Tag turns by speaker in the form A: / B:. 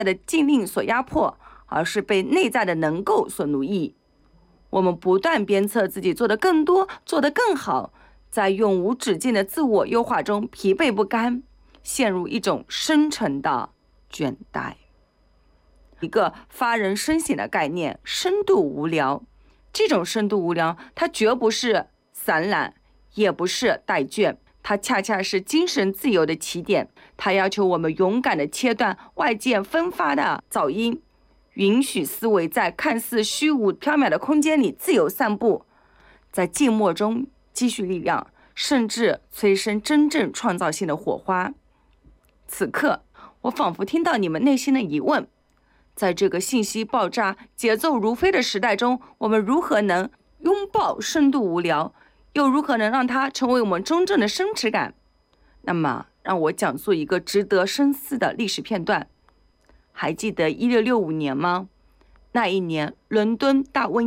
A: 的禁令所压迫，而是被内在的能够所奴役。我们不断鞭策自己做得更多，做得更好，在永无止境的自我优化中疲惫不甘，陷入一种深沉的倦怠。一个发人深省的概念，深度无聊。这种深度无聊，它绝不是散懒，也不是怠倦，它恰恰是精神自由的起点。它要求我们勇敢地切断外界分发的噪音，允许思维在看似虚无缥缈的空间里自由散步，在静默中积蓄力量，甚至催生真正创造性的火花。此刻，我仿佛听到你们内心的疑问：在这个信息爆炸、节奏如飞的时代中，我们如何能拥抱深度无聊，又如何能让它成为我们真正的深持感？那么，让我讲述一个值得深思的历史片段。还记得1665年吗？那一年，伦敦大瘟疫